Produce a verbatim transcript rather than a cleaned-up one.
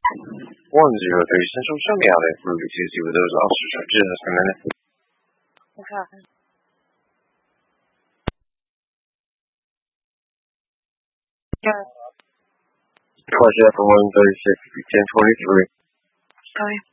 one zero three Central, show me how that movie Tuesday with those officers for just a minute. What happened? Yeah. Watch out for one thirty-six, ten twenty-three. Sorry.